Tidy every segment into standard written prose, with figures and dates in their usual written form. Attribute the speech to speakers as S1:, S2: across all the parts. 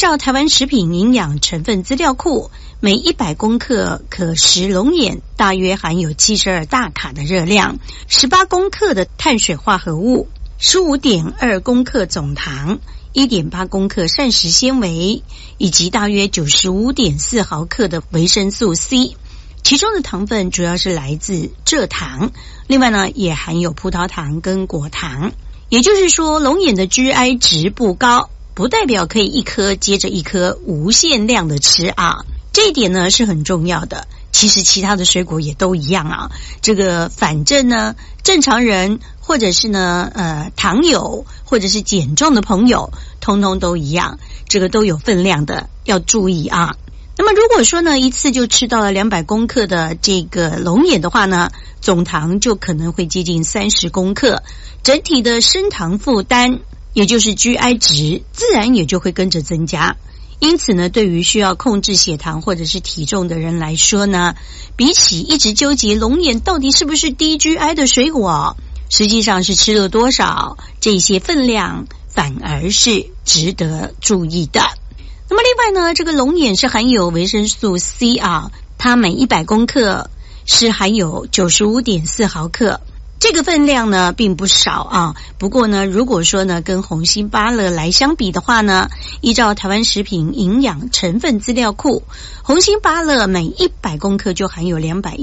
S1: 照台湾食品营养成分资料库，每100公克可食龙眼大约含有72大卡的热量，18公克的碳水化合物，15.2公克总糖，1.8公克膳食纤维，以及大约95.4毫克的维生素 C。其中的糖分主要是来自蔗糖，另外呢也含有葡萄糖跟果糖。也就是说，龙眼的 GI 值不高，不代表可以一颗接着一颗无限量的吃啊。这一点呢是很重要的。其实其他的水果也都一样啊。这个反正呢，正常人或者是呢糖友或者是减重的朋友，通通都一样，这个都有分量的，要注意啊。那么如果说呢一次就吃到了200公克的这个龙眼的话呢，总糖就可能会接近30公克，整体的升糖负担，也就是 GI 值，自然也就会跟着增加。因此呢，对于需要控制血糖或者是体重的人来说呢，比起一直纠结龙眼到底是不是低 GI 的水果，实际上是吃了多少，这些分量反而是值得注意的。那么另外呢，这个龙眼是含有维生素 C 啊，它每100公克是含有95.4毫克，这个分量呢并不少啊。不过呢，如果说呢跟红心芭乐来相比的话呢，依照台湾食品营养成分资料库，红心芭乐每100公克就含有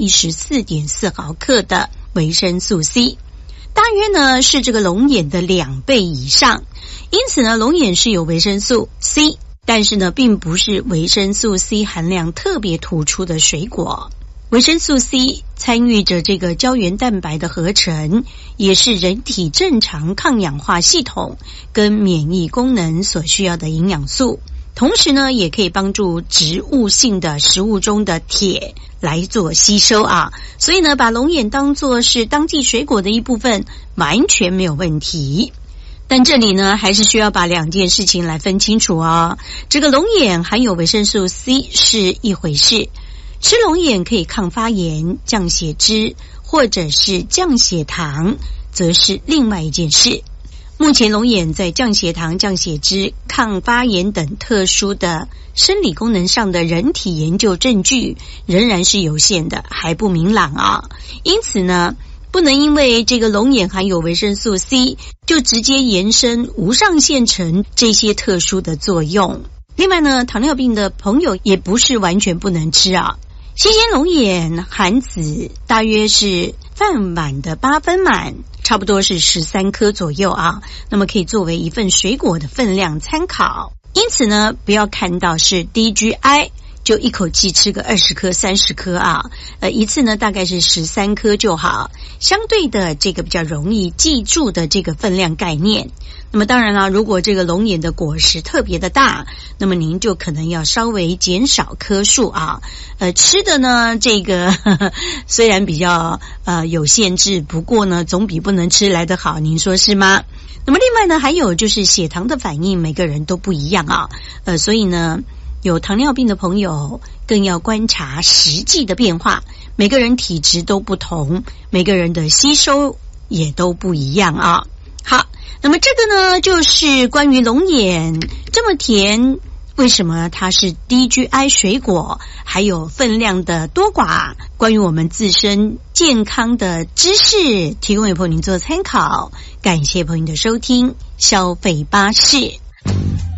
S1: 214.4毫克的维生素 C， 大约呢是这个龙眼的2倍以上。因此呢，龙眼是有维生素 C，但是呢并不是维生素 C 含量特别突出的水果。维生素 C 参与着这个胶原蛋白的合成，也是人体正常抗氧化系统跟免疫功能所需要的营养素，同时呢也可以帮助植物性的食物中的铁来做吸收啊。所以呢把龙眼当作是当季水果的一部分，完全没有问题。但这里呢还是需要把2件事情来分清楚哦。这个龙眼含有维生素 C 是一回事，吃龙眼可以抗发炎、降血脂或者是降血糖，则是另外一件事。目前龙眼在降血糖、降血脂、抗发炎等特殊的生理功能上的人体研究证据仍然是有限的，还不明朗啊。因此呢不能因为这个龙眼含有维生素 C 就直接延伸无上限成这些特殊的作用。另外呢，糖尿病的朋友也不是完全不能吃啊。新鲜龙眼含籽大约是饭碗的8分满，差不多是13颗左右啊，那么可以作为一份水果的分量参考。因此呢，不要看到是低 GI就一口气吃个20颗30颗啊，一次呢大概是13颗就好，相对的这个比较容易记住的这个分量概念。那么当然了，如果这个龙眼的果实特别的大，那么您就可能要稍微减少颗数啊。吃的呢这个虽然比较有限制，不过呢总比不能吃来得好，您说是吗？那么另外呢还有就是血糖的反应每个人都不一样啊，所以呢有糖尿病的朋友更要观察实际的变化，每个人体质都不同，每个人的吸收也都不一样啊。好，那么这个呢就是关于龙眼这么甜，为什么它是低 GI 水果，还有分量的多寡，关于我们自身健康的知识提供给朋友您做参考。感谢朋友的收听，消费巴士。